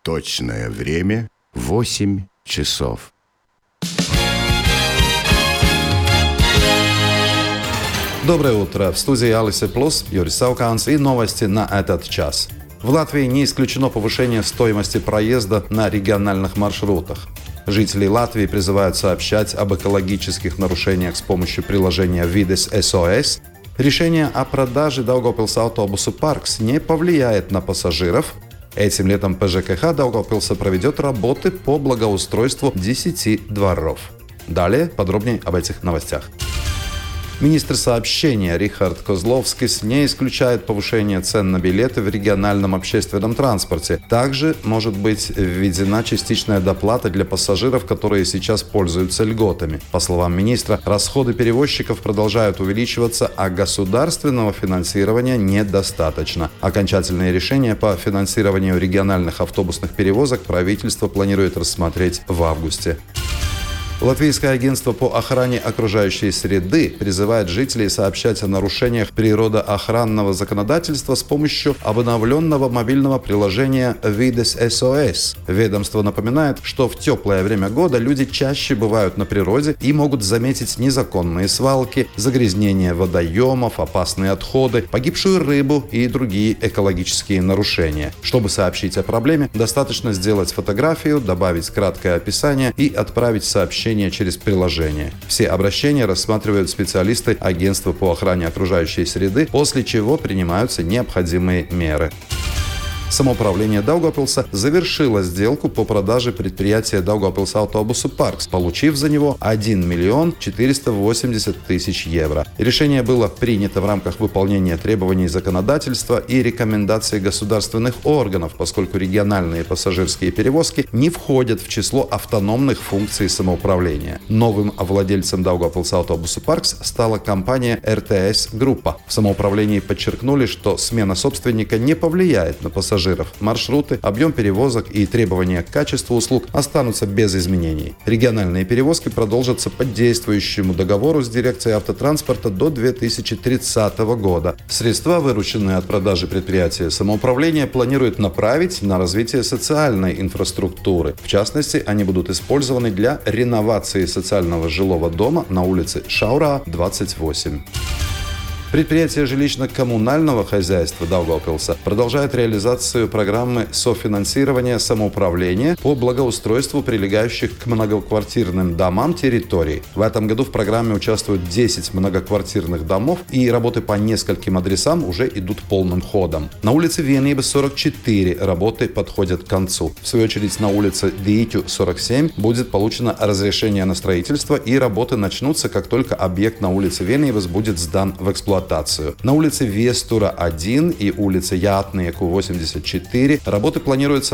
Точное время 8 часов. Доброе утро. В студии Алисы Плюс, Юрий Сауканс и новости на этот час. В Латвии не исключено повышение стоимости проезда на региональных маршрутах. Жители Латвии призывают сообщать об экологических нарушениях с помощью приложения Vides SOS. Решение о продаже Daugavpils автобусу Parks не повлияет на пассажиров. Этим летом ПЖКХ Daugavpilsa проведет работы по благоустройству 10 дворов. Далее подробнее об этих новостях. Министр сообщения Рихард Козловскис не исключает повышение цен на билеты в региональном общественном транспорте. Также может быть введена частичная доплата для пассажиров, которые сейчас пользуются льготами. По словам министра, расходы перевозчиков продолжают увеличиваться, а государственного финансирования недостаточно. Окончательное решение по финансированию региональных автобусных перевозок правительство планирует рассмотреть в августе. Латвийское агентство по охране окружающей среды призывает жителей сообщать о нарушениях природоохранного законодательства с помощью обновленного мобильного приложения Vides SOS. Ведомство напоминает, что в теплое время года люди чаще бывают на природе и могут заметить незаконные свалки, загрязнение водоемов, опасные отходы, погибшую рыбу и другие экологические нарушения. Чтобы сообщить о проблеме, достаточно сделать фотографию, добавить краткое описание и отправить сообщение через приложение. Все обращения рассматривают специалисты агентства по охране окружающей среды, после чего принимаются необходимые меры. Самоуправление Daugavpilsa завершило сделку по продаже предприятия Daugavpils автобусу Parks, получив за него 1 миллион 480 тысяч евро. Решение было принято в рамках выполнения требований законодательства и рекомендаций государственных органов, поскольку региональные пассажирские перевозки не входят в число автономных функций самоуправления. Новым владельцем Daugavpils автобусу Parks стала компания РТС Группа. В самоуправлении подчеркнули, что смена собственника не повлияет на пассажиров. Маршруты, объем перевозок и требования к качеству услуг останутся без изменений. Региональные перевозки продолжатся по действующему договору с дирекцией автотранспорта до 2030 года. Средства, вырученные от продажи предприятия самоуправления, планируют направить на развитие социальной инфраструктуры. В частности, они будут использованы для реновации социального жилого дома на улице Шаура, 28. Предприятие жилищно-коммунального хозяйства Daugavpilsa продолжает реализацию программы софинансирования самоуправления по благоустройству прилегающих к многоквартирным домам территорий. В этом году в программе участвуют 10 многоквартирных домов, и работы по нескольким адресам уже идут полным ходом. На улице Vienības 44 работы подходят к концу. В свою очередь, на улице Дīķu 47 будет получено разрешение на строительство, и работы начнутся, как только объект на улице Vienības будет сдан в эксплуатацию. На улице Вестура 1 и улице Ятnieku 84 работы планируется